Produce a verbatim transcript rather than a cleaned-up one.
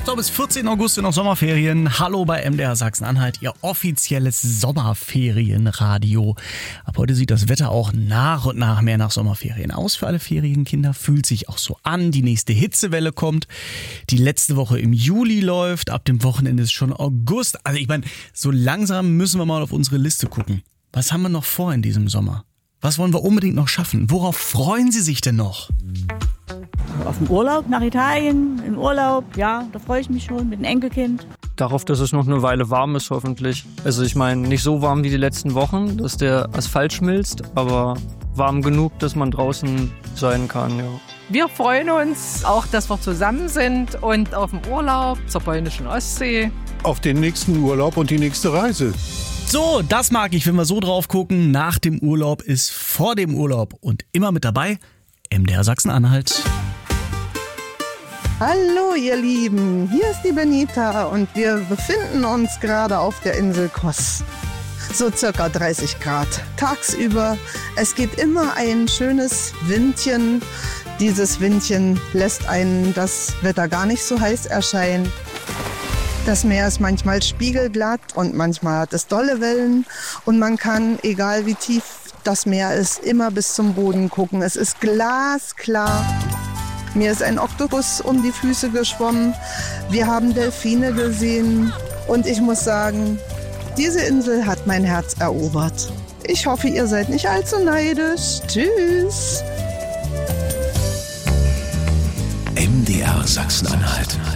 So, bis vierzehnten August sind noch Sommerferien. Hallo bei M D R Sachsen-Anhalt, Ihr offizielles Sommerferienradio. Ab heute sieht das Wetter auch nach und nach mehr nach Sommerferien aus für alle Ferienkinder. Fühlt sich auch so an. Die nächste Hitzewelle kommt. Die letzte Woche im Juli läuft. Ab dem Wochenende ist schon August. Also ich meine, so langsam müssen wir mal auf unsere Liste gucken. Was haben wir noch vor in diesem Sommer? Was wollen wir unbedingt noch schaffen? Worauf freuen Sie sich denn noch? Auf den Urlaub nach Italien, in Urlaub, ja, da freue ich mich schon mit dem Enkelkind. Darauf, dass es noch eine Weile warm ist, hoffentlich. Also ich meine, nicht so warm wie die letzten Wochen, dass der Asphalt schmilzt, aber warm genug, dass man draußen sein kann, ja. Wir freuen uns auch, dass wir zusammen sind und auf dem Urlaub zur polnischen Ostsee. Auf den nächsten Urlaub und die nächste Reise. So, das mag ich, wenn wir so drauf gucken. Nach dem Urlaub ist vor dem Urlaub. Und immer mit dabei M D R Sachsen-Anhalt. Hallo ihr Lieben, hier ist die Benita und wir befinden uns gerade auf der Insel Kos. So circa dreißig Grad tagsüber. Es geht immer ein schönes Windchen. Dieses Windchen lässt einen das Wetter gar nicht so heiß erscheinen. Das Meer ist manchmal spiegelglatt und manchmal hat es dolle Wellen. Und man kann, egal wie tief das Meer ist, immer bis zum Boden gucken. Es ist glasklar. Mir ist ein Oktopus um die Füße geschwommen. Wir haben Delfine gesehen. Und ich muss sagen, diese Insel hat mein Herz erobert. Ich hoffe, ihr seid nicht allzu neidisch. Tschüss. M D R Sachsen-Anhalt.